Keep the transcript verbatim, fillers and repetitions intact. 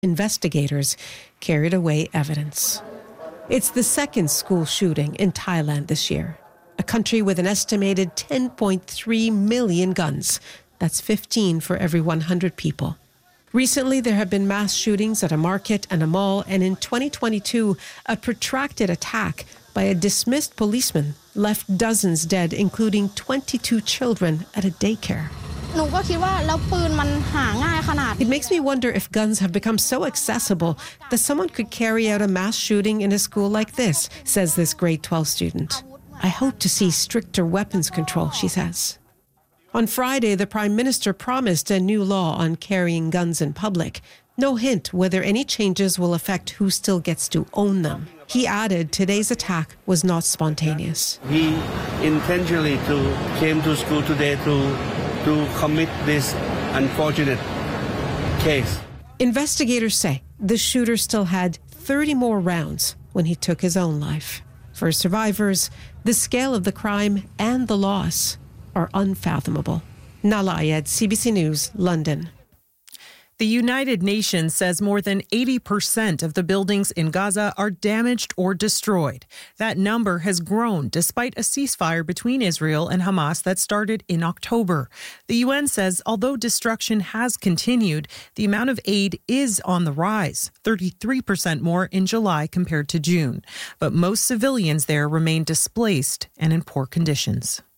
Investigators carried away evidence. It's the second school shooting in Thailand this year, a country with an estimated ten point three million guns. That's fifteen for every one hundred people. Recently, there have been mass shootings at a market and a mall, and in twenty twenty-two, a protracted attack by a dismissed policeman left dozens dead, including twenty-two children at a daycare. It makes me wonder if guns have become so accessible that someone could carry out a mass shooting in a school like this, says this grade twelve student. I hope to see stricter weapons control, she says. On Friday, the Prime Minister promised a new law on carrying guns in public. No hint whether any changes will affect who still gets to own them. He added today's attack was not spontaneous. He intentionally to, came to school today to, to commit this unfortunate case. Investigators say the shooter still had thirty more rounds when he took his own life. For survivors, the scale of the crime and the loss are unfathomable. Nala Ayed, C B C News, London. The United Nations says more than eighty percent of the buildings in Gaza are damaged or destroyed. That number has grown despite a ceasefire between Israel and Hamas that started in October. The U N says although destruction has continued, the amount of aid is on the rise, thirty-three percent more in July compared to June. But most civilians there remain displaced and in poor conditions.